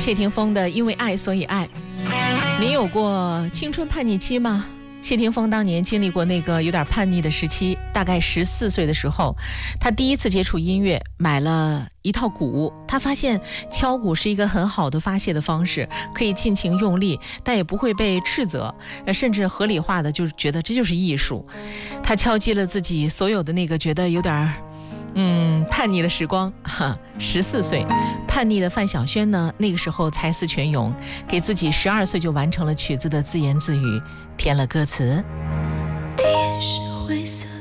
谢霆锋的《因为爱所以爱》。您有过青春叛逆期吗？谢霆锋当年经历过那个有点叛逆的时期，大概14岁的时候，他第一次接触音乐，买了一套鼓。他发现敲鼓是一个很好的发泄的方式，可以尽情用力，但也不会被斥责，甚至合理化的就是觉得这就是艺术。他敲击了自己所有的那个觉得有点叛逆的时光。14岁叛逆的范晓萱呢，那个时候才思泉涌，给自己12岁就完成了曲子的自言自语，填了歌词。 天是灰色